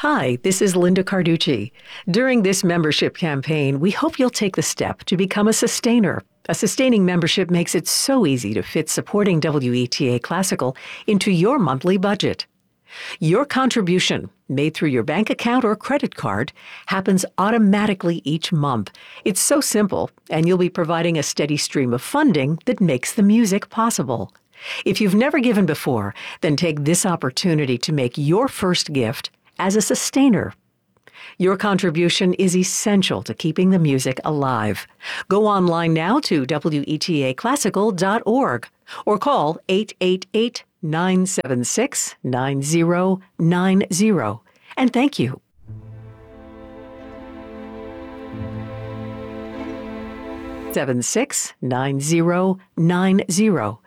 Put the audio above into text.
Hi, this is Linda Carducci. During this membership campaign, we hope you'll take the step to become a sustainer. A sustaining membership makes it so easy to fit supporting WETA Classical into your monthly budget. Your contribution, made through your bank account or credit card, happens automatically each month. It's so simple, and you'll be providing a steady stream of funding that makes the music possible. If you've never given before, then take this opportunity to make your first gift as a sustainer. Your contribution is essential to keeping the music alive. Go online now to wetaclassical.org or call 888-976-9090. And thank you. (769-090).